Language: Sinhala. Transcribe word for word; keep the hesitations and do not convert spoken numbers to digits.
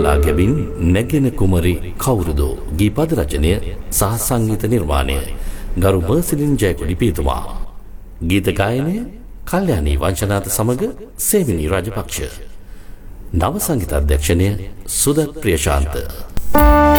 කලා ගැබින් නැගෙන කුමරි කවුරුදෝ ගීපද රචනය සහ සංගීත නිර්මාණය ගරු මර්සිලින් ජයකොඩි පීතුමා. ගීත ගායනය කල්යාණී වංශනාත සමග සේවිනී රාජපක්ෂ. නව සංගීත අධ්‍යක්ෂණය සුදත් ප්‍රියශාන්ත.